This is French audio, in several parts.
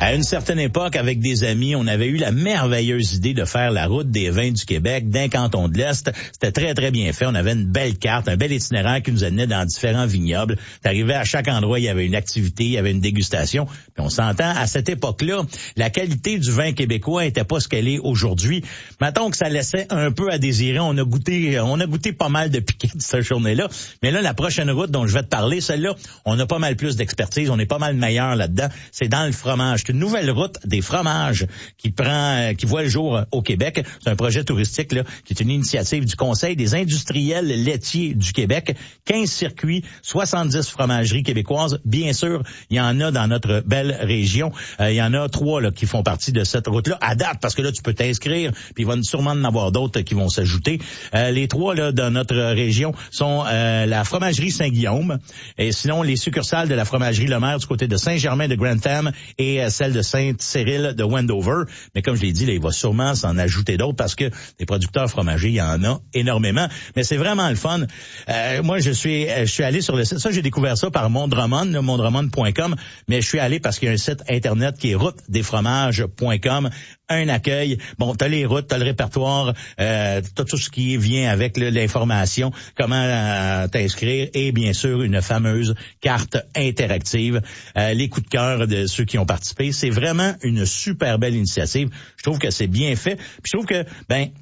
À une certaine époque, avec des amis, on avait eu la merveilleuse idée de faire la route des vins du Québec d'un canton de l'Est. C'était très, très bien fait. On avait une belle carte, un bel itinéraire qui nous amenait dans différents vignobles. T'arrivais à chaque endroit, il y avait une activité, il y avait une dégustation. Puis on s'entend, à cette époque-là, la qualité du vin québécois était pas ce qu'elle est aujourd'hui. Mettons que ça laissait un peu à désirer. On a goûté pas mal de piquet de cette journée-là. Mais là, la prochaine route dont je vais te parler, celle-là, on a pas mal plus d'expertise. On est pas mal meilleur là-dedans. C'est dans le fromage. C'est une nouvelle route des fromages qui voit le jour au Québec. C'est un projet touristique là, qui est une initiative du Conseil des industriels laitiers du Québec. 15 circuits, 70 fromageries québécoises. Bien sûr, il y en a dans notre belle région. Il y en a 3 là, qui font partie de cette route-là. À date, parce que là, tu peux t'inscrire, puis il va sûrement en avoir d'autres qui vont s'ajouter. Les 3 là, dans notre région sont la fromagerie Saint-Guillaume, et sinon les succursales de la fromagerie Le Maire du côté de Saint-Germain de Grantham et celle de Sainte-Cyrille de Wendover. Mais comme je l'ai dit, là, il va sûrement s'en ajouter d'autres parce que des producteurs fromagers, il y en a énormément. Mais c'est vraiment le fun. Moi, je suis allé sur le site. Ça, j'ai découvert ça par Mondromone, mondromone.com. Mais je suis allé parce qu'il y a un site internet qui est routedesfromages.com. Un accueil. Bon, t'as les routes, t'as le répertoire, t'as tout ce qui vient avec l'information, comment t'inscrire et bien sûr une fameuse carte interactive. Les coups de cœur de ceux qui ont participé. C'est vraiment une super belle initiative. Je trouve que c'est bien fait. Puis je trouve que,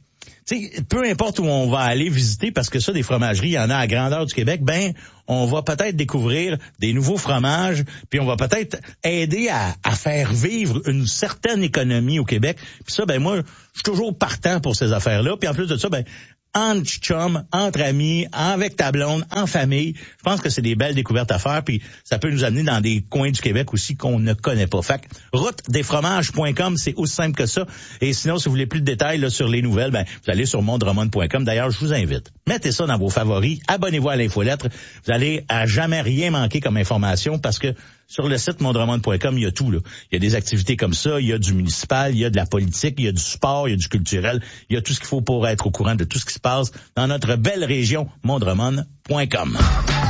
tu sais, peu importe où on va aller visiter, parce que ça, des fromageries, il y en a à grandeur du Québec, on va peut-être découvrir des nouveaux fromages, puis on va peut-être aider à faire vivre une certaine économie au Québec. Puis ça, moi, je suis toujours partant pour ces affaires-là. Puis en plus de ça, entre chums, entre amis, avec ta blonde, en famille, je pense que c'est des belles découvertes à faire, puis ça peut nous amener dans des coins du Québec aussi qu'on ne connaît pas. Fait que routedesfromages.com, c'est aussi simple que ça. Et sinon, si vous voulez plus de détails là, sur les nouvelles, vous allez sur mondromone.com. D'ailleurs, je vous invite. Mettez ça dans vos favoris, abonnez-vous à l'infolettre. Vous allez à jamais rien manquer comme information parce que sur le site mondromone.com, il y a tout, là. Il y a des activités comme ça, il y a du municipal, il y a de la politique, il y a du sport, il y a du culturel, il y a tout ce qu'il faut pour être au courant de tout ce qui se passe dans notre belle région, mondromone.com.